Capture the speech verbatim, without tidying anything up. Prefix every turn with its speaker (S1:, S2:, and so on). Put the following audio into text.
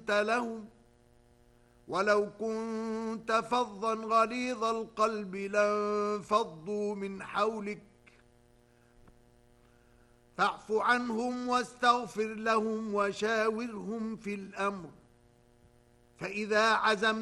S1: لنت لهم ولو كنت فظا غليظ القلب لانفضوا من حولك فاعف عنهم واستغفر لهم وشاورهم في الأمر فإذا عزمت